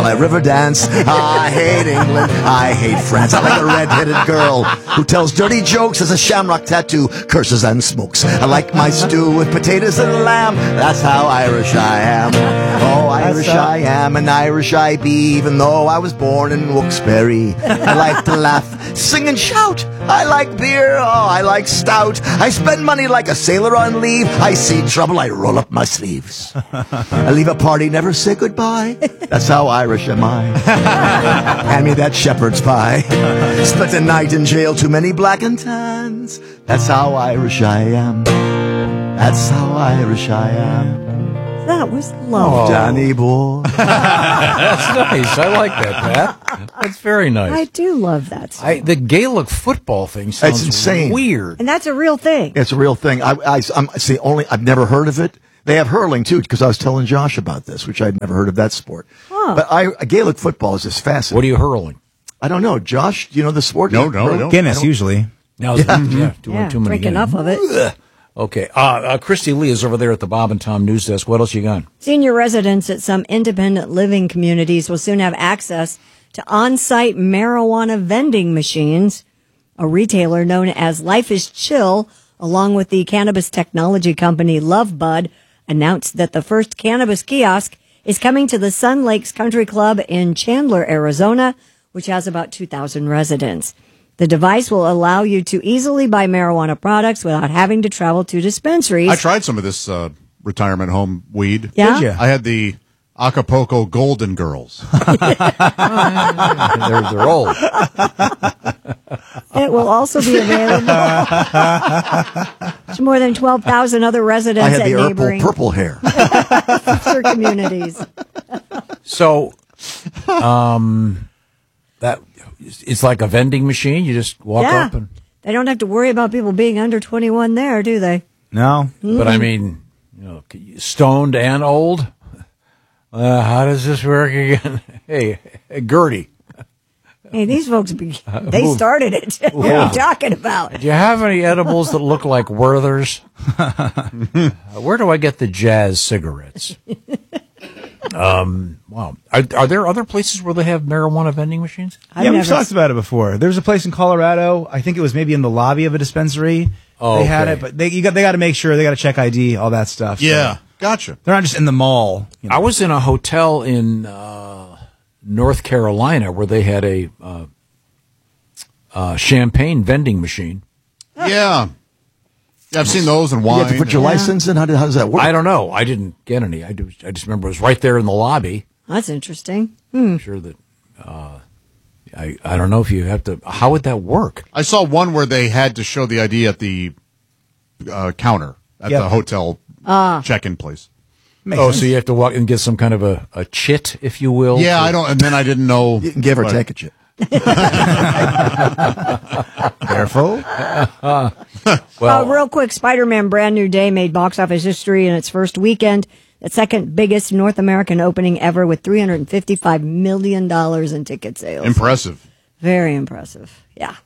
at Riverdance. I hate England. I hate France. I like a red-headed girl who tells dirty jokes, has a shamrock tattoo, curses and smokes. I like my stew with potatoes and lamb. That's how Irish I am. Oh, Irish I am, and Irish I be, even though I was born in Wilkes-Barre. I like to laugh, sing and shout. I like beer. Oh, I like stout. I spend money like a sailor on leave. I see trouble, I roll up my sleeves. I leave a party, never say goodbye. That's how Irish am I. Hand me that shepherd's pie. Spent a night in jail, too many black and tans. That's how Irish I am. That's how Irish I am. That was lovely. Danny boy. That's nice. I like that, Pat. That's very nice. I do love that song. The Gaelic football thing sounds It's insane. weird. And that's a real thing. It's a real thing. I've never heard of it. They have hurling too, because I was telling Josh about this, which I'd never heard of that sport. Huh. But Gaelic football is just fascinating. What are you hurling? I don't know. Josh, do you know the sport? No, I don't. Guinness, usually. Now, Yeah, too many drink games. enough of it. Okay. Christy Lee is over there at the Bob and Tom News Desk. What else you got? Senior residents at some independent living communities will soon have access to on-site marijuana vending machines. A retailer known as Life is Chill, along with the cannabis technology company Love Bud, announced that the first cannabis kiosk is coming to the Sun Lakes Country Club in Chandler, Arizona, which has about 2,000 residents. The device will allow you to easily buy marijuana products without having to travel to dispensaries. I tried some of this retirement home weed. Yeah? Did ya? I had the Acapulco Golden Girls. They're old. It will also be available to more than 12,000 other I residents had at the neighboring purple hair. sister communities. So, that it's like a vending machine. You just walk Yeah. up and. They don't have to worry about people being under 21 there, do they? No. But I mean, stoned and old. How does this work again? Hey, Gertie, Hey, these folks, they started it. What are you talking about? do you have any edibles that look like Werther's? Where do I get the Jazz cigarettes? Wow. Are there other places where they have marijuana vending machines? I've Yeah, we've never talked about it before. There was a place in Colorado. I think it was maybe in the lobby of a dispensary. Oh, they had okay. it, but they got to make sure, they got to check ID, all that stuff. So Yeah, gotcha. they're not just in the mall. You know. I was in a hotel in North Carolina where they had a champagne vending machine. Yeah. I've seen those in You wine. have to put your license in? How does that work? I don't know. I didn't get any. I just remember it was right there in the lobby. That's interesting. I'm sure that I don't know if you have to. How would that work? I saw one where they had to show the ID at the counter at Yep. the hotel check-in place. Makes Oh, sense. so you have to walk and get some kind of a chit, if you will. Yeah, I don't. And then I didn't know. You can give or but- take a chip. Careful. Real quick, Spider-Man Brand New Day made box office history in its first weekend. The second biggest North American opening ever with $355 million in ticket sales. Impressive. Very impressive. Yeah.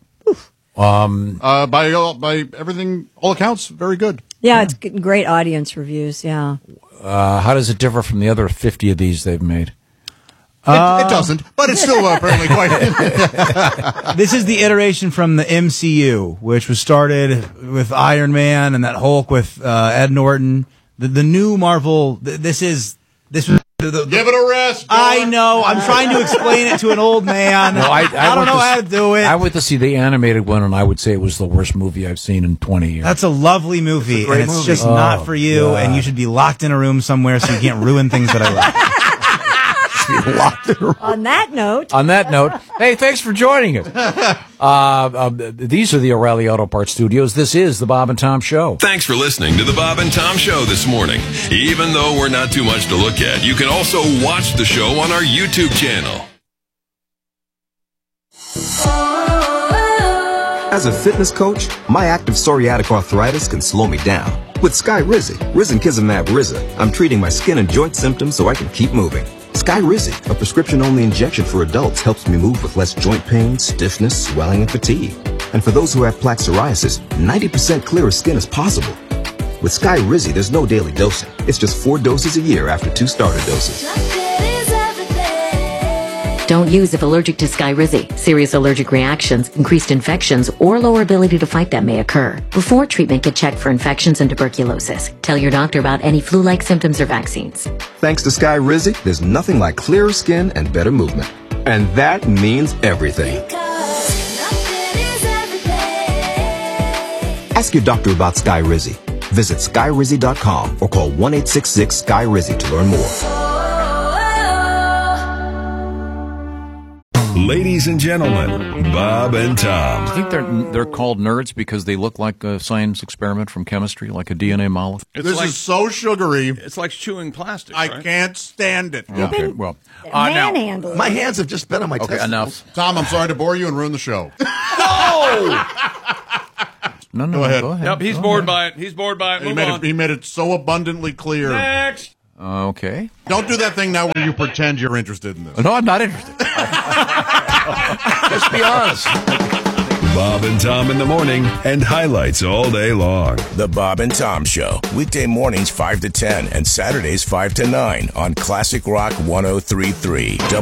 By everything, all accounts, very good. Yeah, it's getting great audience reviews. Yeah. How does it differ from the other 50 of these they've made? It doesn't, but it's still apparently quite. This is the iteration from the MCU, which was started with Iron Man and that Hulk with Ed Norton. The new Marvel. This was. Give it a rest. I know. I'm trying to explain it to an old man. No, I don't know how to do it. I went to see the animated one, and I would say it was the worst movie I've seen in 20 years. That's a lovely movie, great and it's movie. just not for you, God. and you should be locked in a room somewhere so you can't ruin things that I like. On that note, hey, thanks for joining us. These are the O'Reilly Auto Parts Studios. This is the Bob and Tom Show. Thanks for listening to the Bob and Tom Show this morning. Even though we're not too much to look at, you can also watch the show on our YouTube channel. As a fitness coach, my active psoriatic arthritis can slow me down. With Skyrizi, Risankizumab Riza, I'm treating my skin and joint symptoms so I can keep moving. Skyrizi, a prescription-only injection for adults, helps me move with less joint pain, stiffness, swelling, and fatigue. And for those who have plaque psoriasis, 90% clearer skin is possible. With Skyrizi, there's no daily dosing. It's just 4 doses a year after 2 starter doses. Don't use if allergic to Skyrizi. Serious allergic reactions, increased infections, or lower ability to fight them may occur. Before treatment, get checked for infections and tuberculosis. Tell your doctor about any flu-like symptoms or vaccines. Thanks to Skyrizi, there's nothing like clearer skin and better movement. And that means everything. Ask your doctor about Skyrizi. Visit Skyrizi.com or call 1-866-SKY-RIZZI to learn more. Ladies and gentlemen, Bob and Tom. I think they're called nerds because they look like a science experiment from chemistry, like a DNA molecule. This is so sugary. It's like chewing plastic. I can't stand it. Okay, well, Manhandle. My hands have just been on my okay, testicles. enough. Tom, I'm sorry to bore you and ruin the show. No, Go ahead. Yep, he's bored by it. He's bored by it. Move on. He made it so abundantly clear. Next. Okay. Don't do that thing now where you pretend you're interested in this. No, I'm not interested. Just be honest. Bob and Tom in the morning and highlights all day long. The Bob and Tom Show, weekday mornings 5 to 10 and Saturdays 5 to 9 on Classic Rock 103.3.